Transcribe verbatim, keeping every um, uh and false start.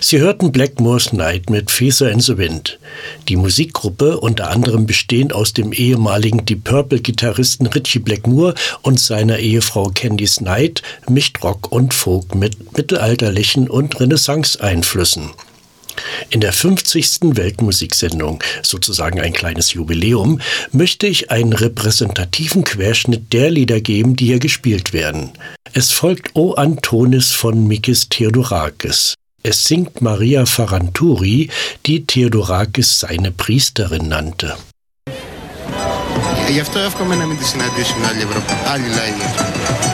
Sie hörten Blackmore's Night mit Feather in the Wind. Die Musikgruppe, unter anderem bestehend aus dem ehemaligen Deep Purple-Gitarristen Ritchie Blackmore und seiner Ehefrau Candice Knight, mischt Rock und Folk mit mittelalterlichen und Renaissance-Einflüssen. In der fünfzigsten Weltmusiksendung, sozusagen ein kleines Jubiläum, möchte ich einen repräsentativen Querschnitt der Lieder geben, die hier gespielt werden. Es folgt O Antonis von Mikis Theodorakis. Es singt Maria Ferranturi, die Theodorakis seine Priesterin nannte. Γι' αυτό εύχομαι να μην τη συναντήσουν άλλοι Ευρωπαίοι, άλλοι λαοί.